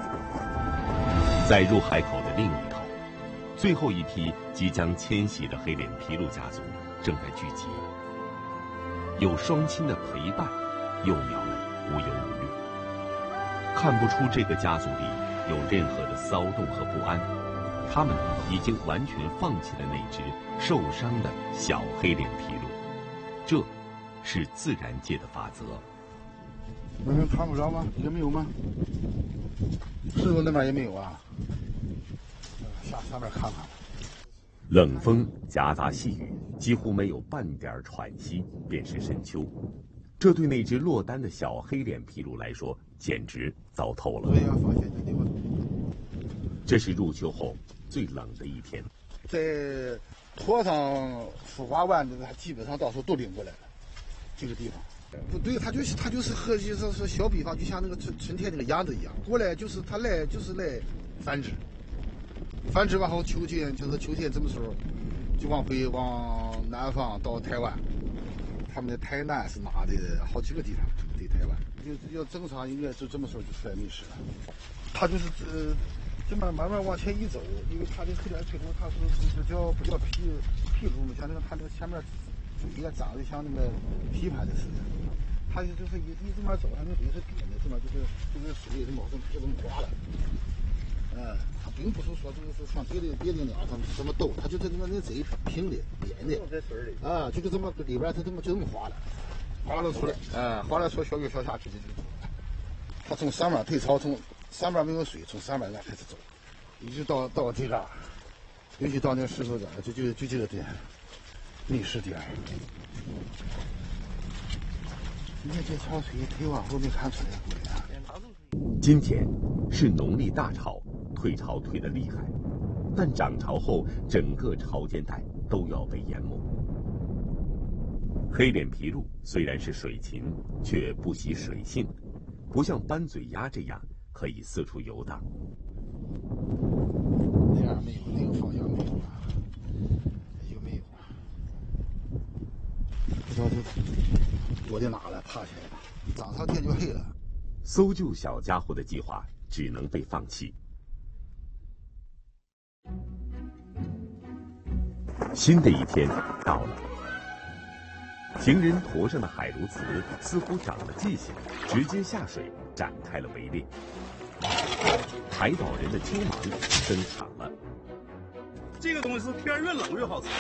在入海口的另一头，最后一批即将迁徙的黑脸琵鹭家族正在聚集。有双亲的陪伴，幼鸟们无忧无虑，看不出这个家族里有任何的骚动和不安。他们已经完全放弃了那只受伤的小黑脸琵鹭，这是自然界的法则。 那边看不着吗？也没有吗？是不是那边也没有啊？下面看看。 冷风夹杂细雨，几乎没有半点喘息，便是深秋。这对那只落单的小黑脸琵鹭来说，简直糟透了。这是入秋后最冷的一天， 在坡上孵化完的，它基本上到时候都领过来了。这个地方，不对，它就是和就是说小比方，就像那个春天那个鸭子一样，过来就是它来就是来繁殖，繁殖完后秋天就是秋天这么时候，就往南方到台湾，他们的台南是拿的好几个地方对台湾，就要正常应该就这么时候就出来觅食了，它就是这么慢慢往前一走，因为它的黑脸琵鹭，它是不叫琵鹭嘛，像那个它那个前面嘴也长得像那个琵琶的似的，它就是一这么走，它那嘴是扁的，这么就是水这么就这么滑了，它并不是说就是像别的鸟它这么抖，它就是那嘴平的扁的，啊，就是这么里边它就这么滑了，滑了出来，滑了出小鱼小虾去的就走了，它从上面退潮从。上面没有水，从上面那开始走，一直到这个，尤其到那石头这儿，就这个点，觅食点。你看这潮水退往后没看出来。 今天是农历大潮，退潮退得厉害，但涨潮后整个潮间带都要被淹没。黑脸琵鹭虽然是水禽，却不习水性，不像斑嘴鸭这样可以四处游荡。 这样没有，那个方向没有啊，有没有啊？不知道这躲在哪了，爬起来了，早上天就黑了。 搜救小家伙的计划只能被放弃。新的一天到了，行人头上的海鸬鹚似乎长了记性，直接下水展开了围猎。海岛人的青芒登场了。 这个东西是天越冷越好吃。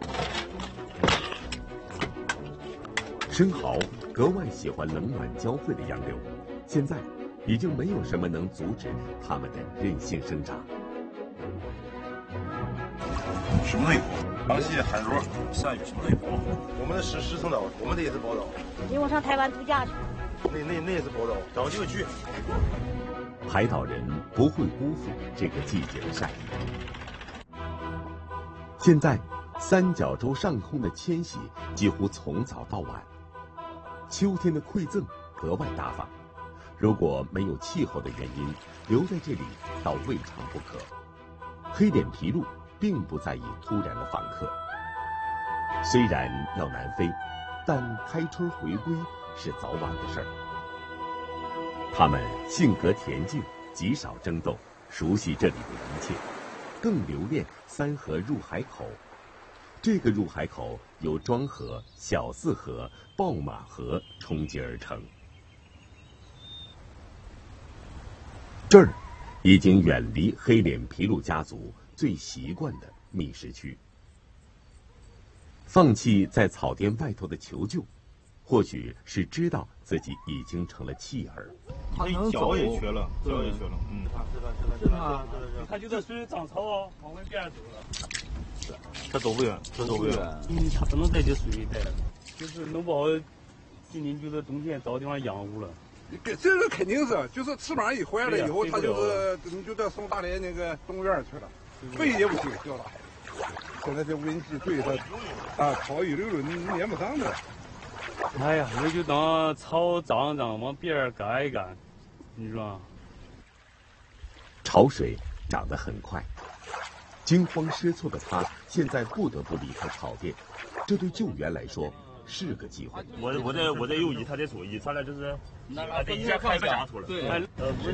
生蚝格外喜欢冷暖交汇的洋流，现在已经没有什么能阻止它们的任性生长。 什么都有，螃蟹、海螺、鳝鱼什么都有。我们的石城岛，我们的也是宝岛。 因为我上台湾度假去。 那也是宝岛，找个机会去。 海岛人不会辜负这个季节的善意。现在，三角洲上空的迁徙几乎从早到晚，秋天的馈赠格外大方。如果没有气候的原因，留在这里倒未尝不可。黑脸琵鹭并不在意突然的访客，虽然要南飞，但开春回归是早晚的事儿。他们性格恬静，极少争斗，熟悉这里的一切，更留恋三河入海口。这个入海口由庄河、小四河、爆马河冲接而成。这儿已经远离黑脸琵鹭家族最习惯的觅食区。放弃在草甸外头的求救，或许是知道自己已经成了弃儿。 他脚也瘸了，脚也瘸了。 是吗？他就在水里涨潮啊，往外边走了。 是，他走不远，他走不远。 他不能在这水里待了，就是弄不好，今年就是冬天找地方养护了。 这个肯定是，就是翅膀一坏了以后，他你就得送大连那个动物园去了，飞也不行，掉大海。现在这无人机对它，草一溜溜，你撵不上的。 哎呀，那就当草长长，往边儿赶一赶，你说？ 潮水涨得很快，惊慌失措的他现在不得不离开草甸，这对救援来说是个机会。 我在右移，他在左移，他俩就是，一下开个夹出来。 对，